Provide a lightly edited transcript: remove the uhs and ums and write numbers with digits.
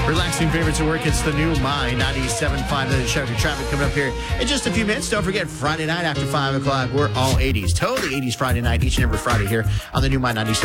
Relaxing favorites at work. It's the new My 97.5. The show to traffic coming up here in just a few minutes. Don't forget, Friday night after 5 o'clock, we're all 80s. Totally 80s Friday night, each and every Friday here on the new My 97.